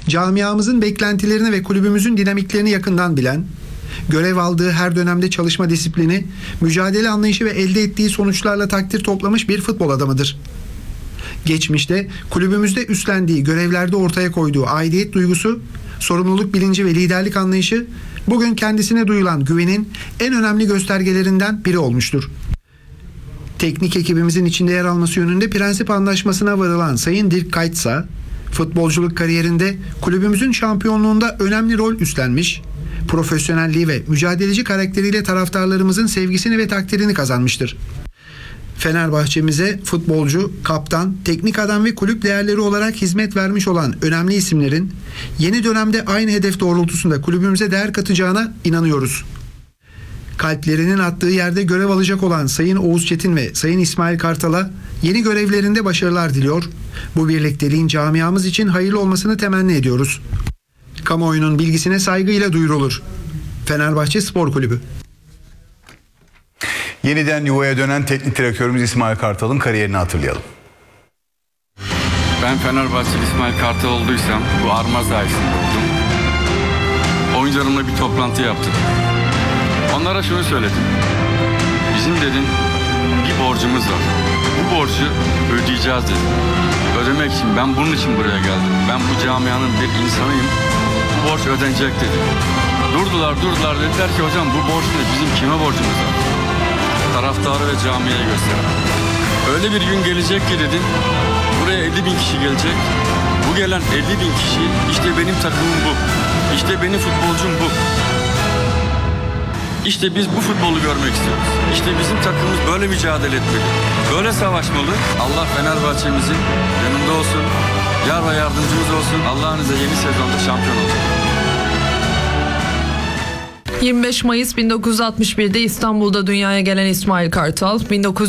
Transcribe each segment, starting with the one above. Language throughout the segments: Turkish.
Camiamızın beklentilerini ve kulübümüzün dinamiklerini yakından bilen, görev aldığı her dönemde çalışma disiplini, mücadele anlayışı ve elde ettiği sonuçlarla takdir toplamış bir futbol adamıdır. Geçmişte kulübümüzde üstlendiği görevlerde ortaya koyduğu aidiyet duygusu, sorumluluk bilinci ve liderlik anlayışı bugün kendisine duyulan güvenin en önemli göstergelerinden biri olmuştur. Teknik ekibimizin içinde yer alması yönünde prensip anlaşmasına varılan Sayın Dirk Kuyt ise futbolculuk kariyerinde kulübümüzün şampiyonluğunda önemli rol üstlenmiş, profesyonelliği ve mücadeleci karakteriyle taraftarlarımızın sevgisini ve takdirini kazanmıştır. Fenerbahçemize futbolcu, kaptan, teknik adam ve kulüp değerleri olarak hizmet vermiş olan önemli isimlerin yeni dönemde aynı hedef doğrultusunda kulübümüze değer katacağına inanıyoruz. Kalplerinin attığı yerde görev alacak olan Sayın Oğuz Çetin ve Sayın İsmail Kartal'a yeni görevlerinde başarılar diliyor. Bu birlikteliğin camiamız için hayırlı olmasını temenni ediyoruz. Kamuoyunun bilgisine saygıyla duyurulur. Fenerbahçe Spor Kulübü. Yeniden yuvaya dönen teknik direktörümüz İsmail Kartal'ın kariyerini hatırlayalım. Ben Fenerbahçeli İsmail Kartal olduysam bu arma sayesinde oldum. Oyuncularımla bir toplantı yaptık. Onlara şunu söyledim. Bizim dedim bir borcumuz var. Bu borcu ödeyeceğiz dedim. Ödemek için ben bunun için buraya geldim. Ben bu camianın bir insanıyım. Bu borç ödenecek dedim. Durdular dediler ki hocam bu borç ne? Bizim kime borcumuz var? Taraftarı ve camiye gösterin. Öyle bir gün gelecek ki dedim. Buraya 50 bin kişi gelecek. Bu gelen 50 bin kişi işte benim takımım bu. İşte benim futbolcum bu. İşte biz bu futbolu görmek istiyoruz. İşte bizim takımımız böyle mücadele etmeli. Böyle savaşmalı. Allah Fenerbahçe'mizin yanında olsun. Yar ve yardımcımız olsun. Allah'ın izniyle yeni sezonda şampiyon olacak. 25 Mayıs 1961'de İstanbul'da dünyaya gelen İsmail Kartal,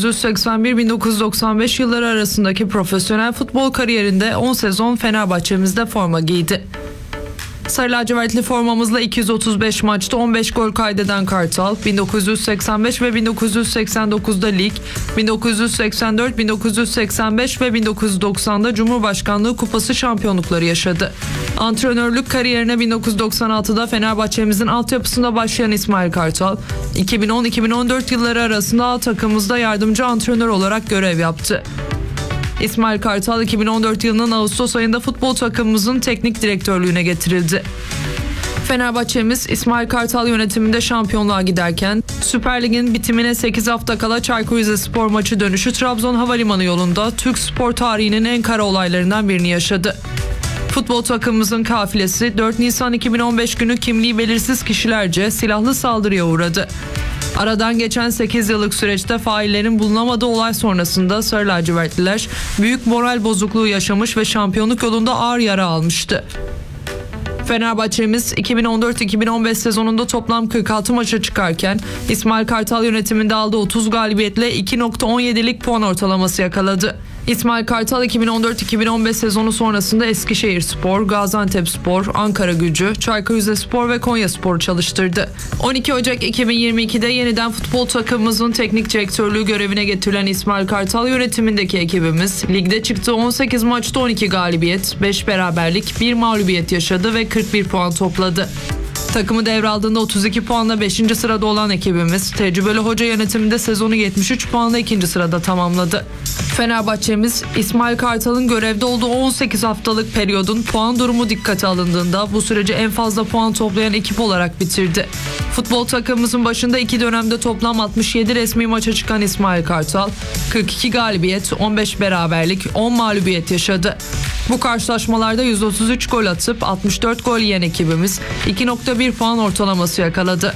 1981-1995 yılları arasındaki profesyonel futbol kariyerinde 10 sezon Fenerbahçe'mizde forma giydi. Sarı lacivertli formamızla 235 maçta 15 gol kaydeden Kartal, 1985 ve 1989'da lig, 1984, 1985 ve 1990'da Cumhurbaşkanlığı Kupası şampiyonlukları yaşadı. Antrenörlük kariyerine 1996'da Fenerbahçe'mizin altyapısında başlayan İsmail Kartal, 2010-2014 yılları arasında A takımımızda yardımcı antrenör olarak görev yaptı. İsmail Kartal 2014 yılının Ağustos ayında futbol takımımızın teknik direktörlüğüne getirildi. Fenerbahçemiz İsmail Kartal yönetiminde şampiyonluğa giderken Süper Lig'in bitimine 8 hafta kala Çaykur Rizespor maçı dönüşü Trabzon Havalimanı yolunda Türk spor tarihinin en kara olaylarından birini yaşadı. Futbol takımımızın kafilesi 4 Nisan 2015 günü kimliği belirsiz kişilerce silahlı saldırıya uğradı. Aradan geçen 8 yıllık süreçte faillerin bulunamadığı olay sonrasında Sarı lacivertliler büyük moral bozukluğu yaşamış ve şampiyonluk yolunda ağır yara almıştı. Fenerbahçemiz 2014-2015 sezonunda toplam 46 maça çıkarken İsmail Kartal yönetiminde aldığı 30 galibiyetle 2.17'lik puan ortalaması yakaladı. İsmail Kartal 2014-2015 sezonu sonrasında Eskişehirspor, Gaziantepspor, Ankaragücü, Çaykur Rizespor ve Konyaspor'u çalıştırdı. 12 Ocak 2022'de yeniden futbol takımımızın teknik direktörlüğü görevine getirilen İsmail Kartal yönetimindeki ekibimiz ligde çıktığı 18 maçta 12 galibiyet, 5 beraberlik, 1 mağlubiyet yaşadı ve 41 puan topladı. Takımı devraldığında 32 puanla 5. sırada olan ekibimiz tecrübeli hoca yönetiminde sezonu 73 puanla 2. sırada tamamladı. Fenerbahçemiz İsmail Kartal'ın görevde olduğu 18 haftalık periyodun puan durumu dikkate alındığında bu süreci en fazla puan toplayan ekip olarak bitirdi. Futbol takımımızın başında 2 dönemde toplam 67 resmi maça çıkan İsmail Kartal 42 galibiyet, 15 beraberlik, 10 mağlubiyet yaşadı. Bu karşılaşmalarda 133 gol atıp 64 gol yiyen ekibimiz 2.1 puan ortalaması yakaladı.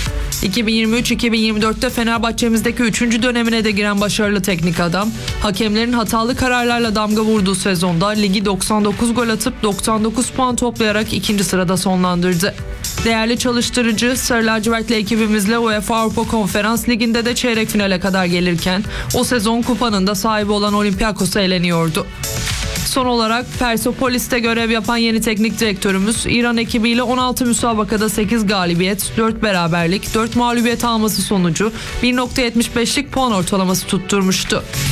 2023-2024'te Fenerbahçemizdeki 3. dönemine de giren başarılı teknik adam, hakemlerin hatalı kararlarla damga vurduğu sezonda ligi 99 gol atıp 99 puan toplayarak 2. sırada sonlandırdı. Değerli çalıştırıcı Sarı lacivertli ekibimizle UEFA Avrupa Konferans Ligi'nde de çeyrek finale kadar gelirken o sezon kupanın da sahibi olan Olympiakos'a eleniyordu. Son olarak Persepolis'te görev yapan yeni teknik direktörümüz İran ekibiyle 16 müsabakada 8 galibiyet, 4 beraberlik, 4 mağlubiyet alması sonucu 1.75'lik puan ortalaması tutturmuştu.